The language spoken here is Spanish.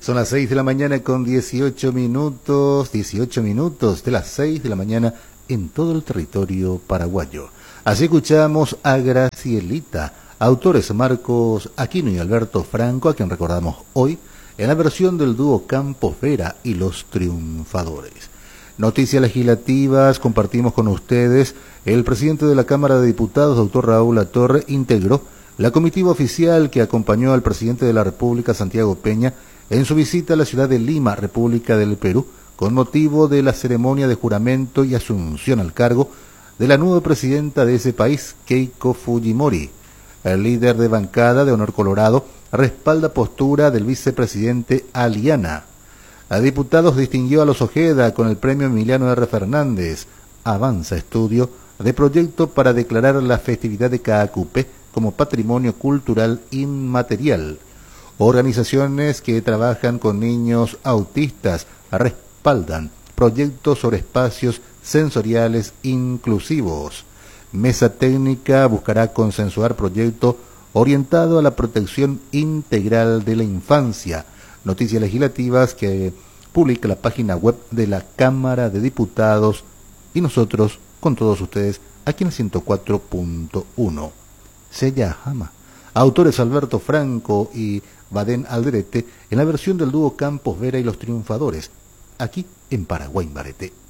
Son las 6 de la mañana con 18 minutos de las 6 de la mañana en todo el territorio paraguayo. Así escuchamos a Gracielita, autores Marcos Aquino y Alberto Franco, a quien recordamos hoy, en la versión del dúo Campos Vera y Los Triunfadores. Noticias legislativas, compartimos con ustedes, el presidente de la Cámara de Diputados, doctor Raúl Latorre, integró la comitiva oficial que acompañó al presidente de la República, Santiago Peña, en su visita a la ciudad de Lima, República del Perú, con motivo de la ceremonia de juramento y asunción al cargo de la nueva presidenta de ese país, Keiko Fujimori. El líder de bancada de Honor Colorado respalda postura del vicepresidente Aliana. A diputados distinguió a los Ojeda con el premio Emiliano R. Fernández. Avanza estudio de proyecto para declarar la festividad de Caacupé como patrimonio cultural inmaterial. Organizaciones que trabajan con niños autistas respaldan proyectos sobre espacios sensoriales inclusivos. Mesa técnica buscará consensuar proyecto orientado a la protección integral de la infancia. Noticias legislativas que publica la página web de la Cámara de Diputados y nosotros con todos ustedes aquí en el 104.1. Sella Jama. Autores Alberto Franco y Badén Alderete en la versión del dúo Campos Vera y Los Triunfadores, aquí en Paraguay Barete.